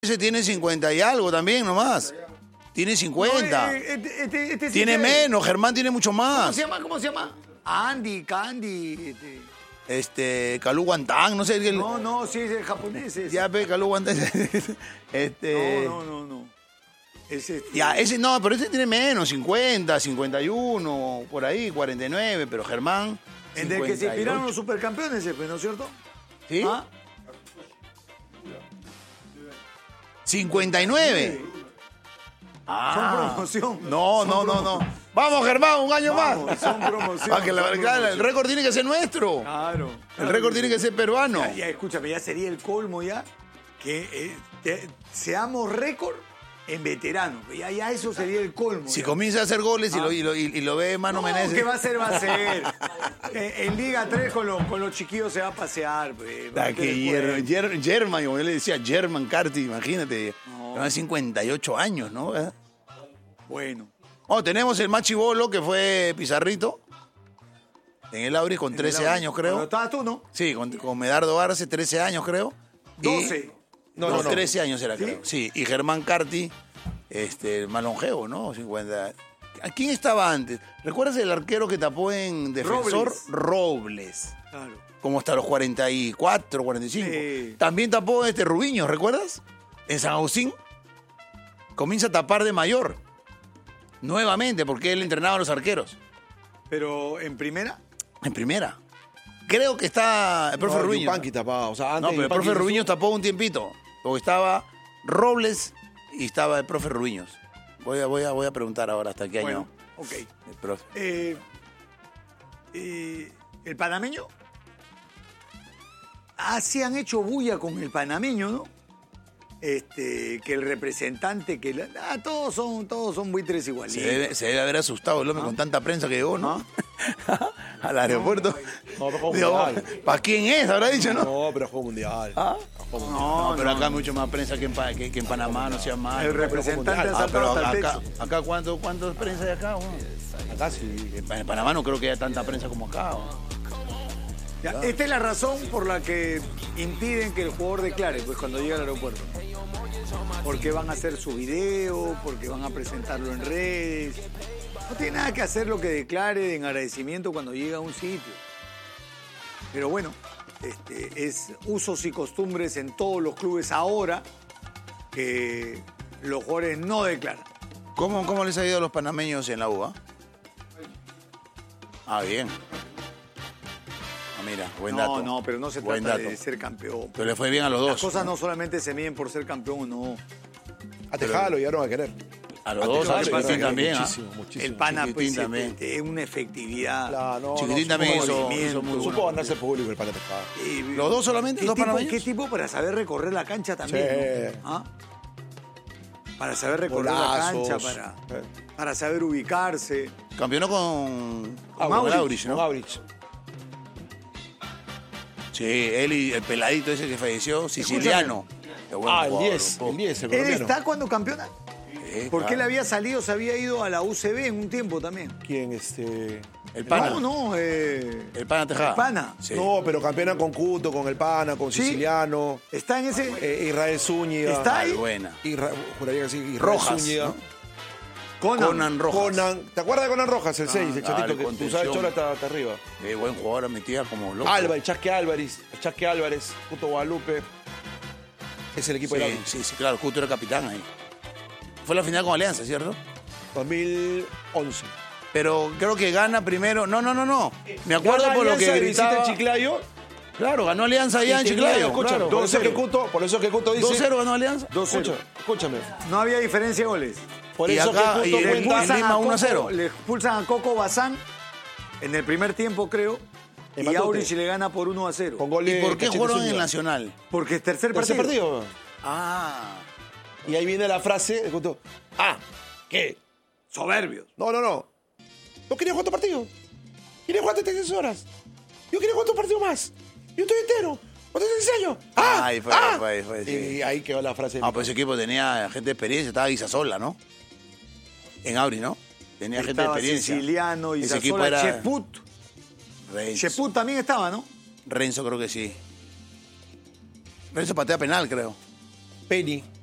Ese tiene 50 y algo también nomás. Tiene 50. No, sí tiene menos, Germán tiene mucho más. ¿Cómo se llama? Andy, Candy. Calú Guantán, no sé. No, sí, es el japonés. Ya, Calú Guantán. No. Ya, ese no, pero ese tiene menos, 50, 51, por ahí, 49, pero Germán. En el que se inspiraron los supercampeones, ¿no es cierto? ¿Sí? ¿Ah? 59. Son promoción. No. Vamos, Germán, un año más. Son promoción. Claro, el récord tiene que ser nuestro. Claro. El récord tiene que ser peruano. Ya, escúchame, ya sería el colmo ya que seamos récord en veteranos. Ya eso sería el colmo. Si ya. comienza a hacer goles y lo ve Mano Menezes. ¿Qué va a hacer? Va a ser. En Liga 3 con los chiquillos se va a pasear. German, yo le decía German Carti, imagínate. Tiene 58 años, ¿no? Bueno. Tenemos el más chibolo que fue Pizarrito. En el Auris con 13 años, creo. Cuando estabas tú, ¿no? Sí, con Medardo Arce, 13 años, creo. 12. No, 13 años era, ¿Sí? creo. Sí, y Germán Carti, el más longevo, ¿no? 50. ¿A quién estaba antes? ¿Recuerdas el arquero que tapó en Defensor? Robles. Claro. Como hasta los 44, 45. Sí. También tapó Rubiños, ¿recuerdas? En San Agustín. Comienza a tapar de mayor. Nuevamente, porque él entrenaba a los arqueros. Pero en primera. En primera. Creo que está el profe Rubiños. Yupanqui tapaba, o sea, antes No, pero el profe Rubiños tapó un tiempito. Porque estaba Robles y estaba el profe Rubiños. Voy a preguntar ahora hasta qué año. Bueno, ok. El profe. El panameño. Sí han hecho bulla con el panameño, ¿no? Que el representante, todos son buitres igualitos. Se debe haber asustado el hombre con tanta prensa que llegó, ¿no? Al aeropuerto. No, pero juego mundial. ¿Para quién es? Habrá dicho, ¿no? No, pero juego mundial. No, pero acá hay mucho más prensa que en Panamá, no sea mal. El representante ha pero saltado hasta el techo. acá ¿cuánto prensa hay acá? Acá sí. En Panamá no creo que haya tanta prensa como acá. Ya, esta es la razón por la que impiden que el jugador declare pues cuando llega al aeropuerto. Porque van a hacer su video, porque van a presentarlo en redes. No tiene nada que hacer lo que declare en agradecimiento cuando llega a un sitio. Pero bueno, es usos y costumbres en todos los clubes ahora que los jugadores no declaran. ¿Cómo les ha ido a los panameños en la UBA? Bien. Mira, buen dato. No, pero no se Buen trata dato. de ser campeón. Pero le fue bien a los dos. Las cosas no solamente se miden por ser campeón o no. A Tejada lo llegaron a querer. A los dos, a Chiquitín también. Muchísimo. El pana Chiquitín pues, también. es una efectividad. Claro, Chiquitín también hizo muy Supo bueno. ganarse público el pana Tejada. ¿Los dos solamente? ¿Dos panameños? ¿Qué tipo para saber recorrer la cancha también? Sí. ¿No? ¿Ah? Para saber recorrer Golazos. la cancha, para saber ubicarse. Campeonó con Maurich, Aurich, ¿no? Aurich. Sí, él y el peladito ese que falleció, siciliano. Qué buen El jugador, 10, un poco. el 10, el ¿Él colombiano. está cuando campeona? Porque él había salido, se había ido a la UCB en un tiempo también. ¿Quién, El pana. No, El pana Tejada. el pana. Sí. No, pero campeona con Cuto, con el pana, con Sí. Siciliano. Está en ese... Israel Zúñiga. ¿Está ahí? Buena. Juraría que sí. Israel Rojas, Zúñiga. ¿no? Conan. Rojas. Conan. ¿Te acuerdas de Conan Rojas? El 6, el chatito dale, que tú contención. sabes, Chola hasta arriba. Qué buen jugador, metía como loco. Álvarez, Chasque Álvarez, Cuto Guadalupe. Es el equipo de la Sí, claro, Cuto era capitán ahí. Fue la final con Alianza, ¿cierto? 2011. Pero creo que gana primero. No. Me acuerdo Gana por lo Alianza que de visita gritaba. en Chiclayo. Claro, ganó Alianza allá en Chiclayo. Escucha, Claro, por eso que Cuto dice... 2-0 ganó Alianza. 2-0. Escúchame. No había diferencia de goles. Por Y eso acá- que y Cuto el cuenta... Lima a Coco, 1-0. le expulsan a Coco Bazán en el primer tiempo, creo. En Y Matute. Aurich le gana por 1-0. Con gol de ¿Y por qué Cachete jugaron en el Zúñiga. Nacional? Porque es tercer Tercer partido. partido. Ah. Y ahí viene la frase de Cuto. ¿Qué? Soberbios. No. No quería jugar tu partido. Quería jugar 36 horas. Yo quería jugar tu partido más. Yo estoy entero. ¿Cuánto te enseño? Ahí fue, sí. Y ahí quedó la frase. Pues ese equipo tenía gente de experiencia, estaba Guisasola, ¿no? En Auri, ¿no? Tenía gente de Estaba experiencia. Siciliano, Ese equipo Isasola, era Cheput. Renzo. Cheput también estaba, ¿no? Renzo creo que sí. Renzo patea penal, creo. Penny.